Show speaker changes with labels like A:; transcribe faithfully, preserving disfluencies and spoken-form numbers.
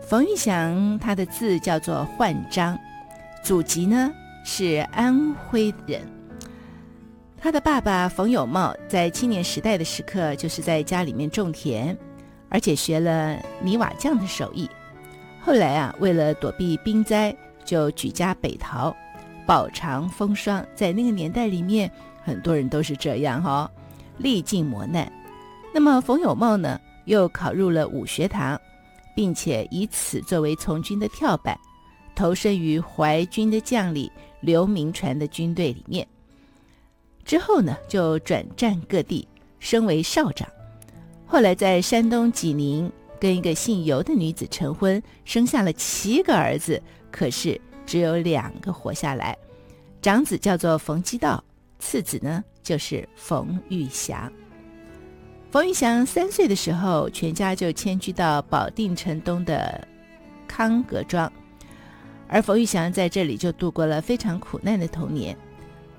A: 冯玉祥他的字叫做焕章，祖籍呢是安徽人。他的爸爸冯有茂在青年时代的时刻就是在家里面种田，而且学了泥瓦匠的手艺。后来啊，为了躲避兵灾，就举家北逃，饱尝风霜。在那个年代里面，很多人都是这样哦，历尽磨难。那么冯有茂呢，又考入了武学堂，并且以此作为从军的跳板，投身于淮军的将领刘铭传的军队里面。之后呢，就转战各地，升为少长。后来在山东济宁跟一个姓尤的女子成婚，生下了七个儿子，可是只有两个活下来。长子叫做冯基道，次子呢就是冯玉祥。冯玉祥三岁的时候，全家就迁居到保定城东的康阁庄，而冯玉祥在这里就度过了非常苦难的童年。